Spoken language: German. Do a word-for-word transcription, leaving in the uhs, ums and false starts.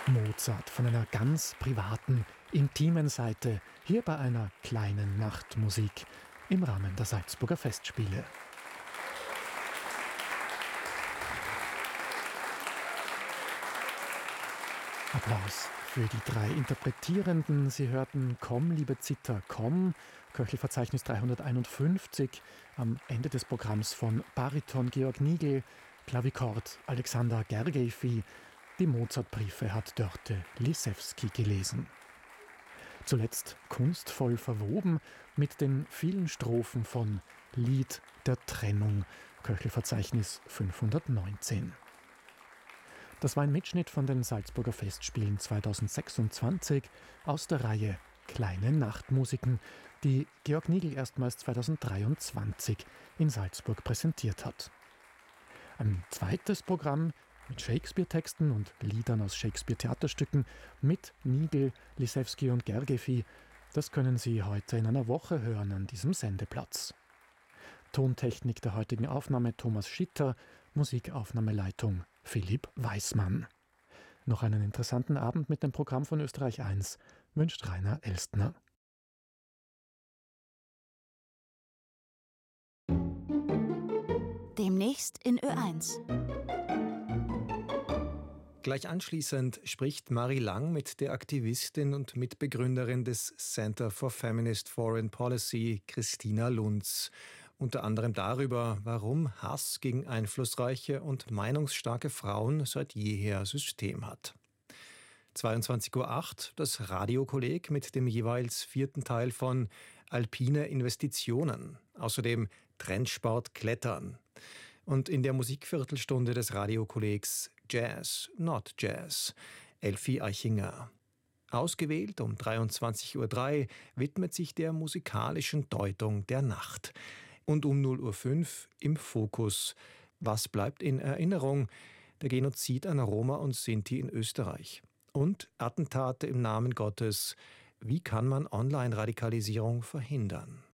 Mozart von einer ganz privaten, intimen Seite, hier bei einer kleinen Nachtmusik im Rahmen der Salzburger Festspiele. Applaus für die drei Interpretierenden. Sie hörten Komm, liebe Zither, komm, Köchelverzeichnis dreihunderteinundfünfzig, am Ende des Programms von Bariton Georg Nigl, Klavikord Alexander Gergiewi. Die Mozartbriefe hat Dörte Lisewski gelesen. Zuletzt kunstvoll verwoben mit den vielen Strophen von Lied der Trennung, Köchelverzeichnis fünfhundertneunzehn. Das war ein Mitschnitt von den Salzburger Festspielen zweitausendsechsundzwanzig aus der Reihe Kleine Nachtmusiken, die Georg Nigl erstmals zweitausenddreiundzwanzig in Salzburg präsentiert hat. Ein zweites Programm mit Shakespeare-Texten und Liedern aus Shakespeare-Theaterstücken mit Nigl, Lisewski und Gergiewi, das können Sie heute in einer Woche hören an diesem Sendeplatz. Tontechnik der heutigen Aufnahme Thomas Schitter, Musikaufnahmeleitung Philipp Weismann. Noch einen interessanten Abend mit dem Programm von Österreich eins wünscht Rainer Elstner. Demnächst in Ö eins. Gleich anschließend spricht Marie Lang mit der Aktivistin und Mitbegründerin des Center for Feminist Foreign Policy, Christina Lunz. Unter anderem darüber, warum Hass gegen einflussreiche und meinungsstarke Frauen seit jeher System hat. zweiundzwanzig Uhr acht, das Radiokolleg mit dem jeweils vierten Teil von Alpine Investitionen. Außerdem Trendsport Klettern. Und in der Musikviertelstunde des Radiokollegs Jazz, Not Jazz, Elfi Eichinger. Ausgewählt um dreiundzwanzig Uhr drei widmet sich der musikalischen Deutung der Nacht. Und um null Uhr fünf im Fokus. Was bleibt in Erinnerung? Der Genozid an Roma und Sinti in Österreich. Und Attentate im Namen Gottes. Wie kann man Online-Radikalisierung verhindern?